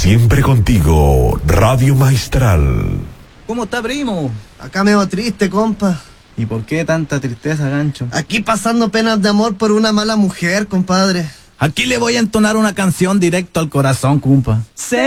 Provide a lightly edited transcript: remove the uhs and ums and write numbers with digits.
Siempre contigo, Radio Maestral. ¿Cómo está, primo? Acá me veo triste, compa. ¿Y por qué tanta tristeza, gancho? Aquí pasando penas de amor por una mala mujer, compadre. Aquí le voy a entonar una canción directo al corazón, compa.